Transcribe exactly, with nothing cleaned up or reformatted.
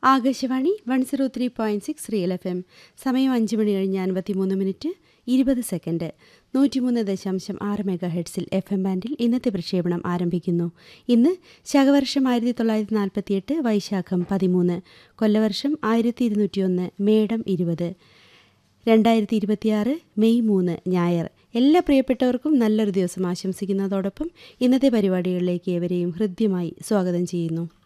Akashvani one zero three point six real F M. സമയം അഞ്ച് മണി കഴിഞ്ഞ് അൻപത്തിമൂന്ന് മിനിറ്റ് ഇരുപത് സെക്കൻഡ്. നൂറ്റിമൂന്ന് ദശാംശം ആറ് മെഗാ ഹെഡ്സിൽ എഫ് എം ബാൻഡിൽ ഇന്നത്തെ പ്രക്ഷേപണം ആരംഭിക്കുന്നു. ഇന്ന് ശകവർഷം ആയിരത്തി തൊള്ളായിരത്തി നാൽപ്പത്തിയെട്ട് വൈശാഖം പതിമൂന്ന്, കൊല്ലവർഷം ആയിരത്തി ഇരുന്നൂറ്റിയൊന്ന് മേടം ഇരുപത്, രണ്ടായിരത്തി ഇരുപത്തിയാറ് മെയ് മൂന്ന് ഞായർ. എല്ലാ പ്രിയപ്പെട്ടവർക്കും നല്ലൊരു ദിവസം ആശംസിക്കുന്നതോടൊപ്പം ഇന്നത്തെ പരിപാടികളിലേക്ക് ഏവരെയും ഹൃദ്യമായി സ്വാഗതം ചെയ്യുന്നു.